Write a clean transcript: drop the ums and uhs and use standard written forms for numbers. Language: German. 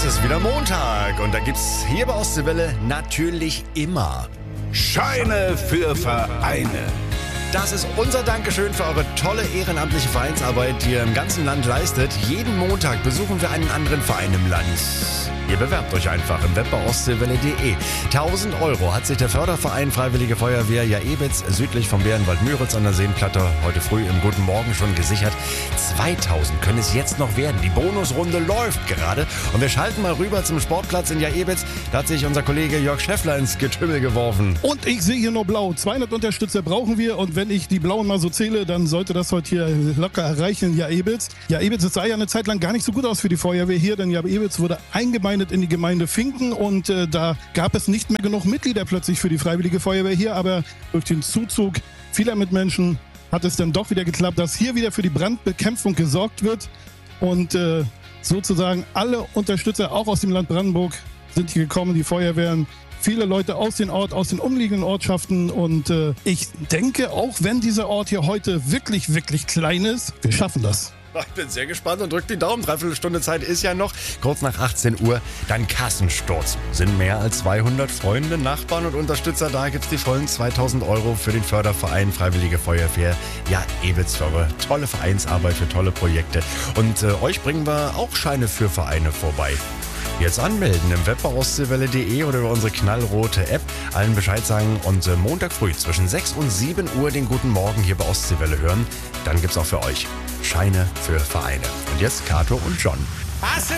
ist wieder Montag und da gibt's hier bei Ostseewelle natürlich immer Scheine für Vereine. Das ist unser Dankeschön für eure tolle ehrenamtliche Vereinsarbeit, die ihr im ganzen Land leistet. Jeden Montag besuchen wir einen anderen Verein im Land. Ihr bewerbt euch einfach im Web bei ostseewelle.de. 1.000 € hat sich der Förderverein Freiwillige Feuerwehr Jaebitz südlich vom Bärenwald Müritz an der Seenplatte heute früh im Guten Morgen schon gesichert. 2.000 können es jetzt noch werden. Die Bonusrunde läuft gerade. Und wir schalten mal rüber zum Sportplatz in Jaebitz. Da hat sich unser Kollege Jörg Schäffler ins Getümmel geworfen. Und ich sehe hier nur blau. 200 Unterstützer brauchen wir. Und wenn ich die Blauen mal so zähle, dann sollte das heute hier locker erreichen in Jaebitz. Jaebitz, es sah ja eine Zeit lang gar nicht so gut aus für die Feuerwehr hier, denn Jaebitz wurde eingemeindet in die Gemeinde Finken und da gab es nicht mehr genug Mitglieder plötzlich für die Freiwillige Feuerwehr hier, aber durch den Zuzug vieler Mitmenschen hat es dann doch wieder geklappt, dass hier wieder für die Brandbekämpfung gesorgt wird und sozusagen alle Unterstützer, auch aus dem Land Brandenburg, sind hier gekommen, die Feuerwehren. Viele Leute aus dem Ort, aus den umliegenden Ortschaften und ich denke, auch wenn dieser Ort hier heute wirklich, wirklich klein ist, wir schaffen das. Ich bin sehr gespannt und drückt die Daumen. 3/4 Stunde Zeit ist ja noch. Kurz nach 18 Uhr dann Kassensturz. Sind mehr als 200 Freunde, Nachbarn und Unterstützer da. Gibt's die vollen 2.000 € für den Förderverein Freiwillige Feuerwehr. Ja, Ebitz für eure tolle Vereinsarbeit, für tolle Projekte. Und euch bringen wir auch Scheine für Vereine vorbei. Jetzt anmelden im Web bei ostseewelle.de oder über unsere knallrote App. Allen Bescheid sagen und Montag früh zwischen 6 und 7 Uhr den Guten Morgen hier bei Ostseewelle hören. Dann gibt's auch für euch Scheine für Vereine. Und jetzt Kato und John. Hast du